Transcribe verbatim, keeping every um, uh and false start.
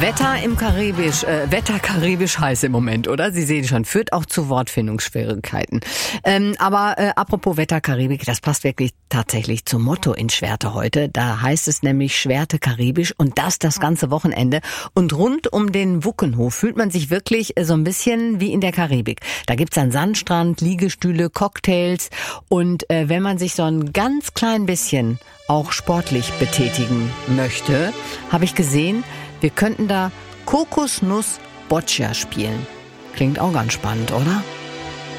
Wetter im Karibisch, äh, Wetter karibisch heiß im Moment, oder? Sie sehen schon, führt auch zu Wortfindungsschwierigkeiten. Ähm, aber äh, apropos Wetter Karibik, das passt wirklich tatsächlich zum Motto in Schwerte heute. Da heißt es nämlich Schwerte Karibisch und das das ganze Wochenende. Und rund um den Wuckenhof fühlt man sich wirklich äh, so ein bisschen wie in der Karibik. Da gibt's einen Sandstrand, Liegestühle, Cocktails und äh, wenn man sich so ein ganz klein bisschen auch sportlich betätigen möchte, habe ich gesehen, wir könnten da Kokosnuss Boccia spielen. Klingt auch ganz spannend, oder?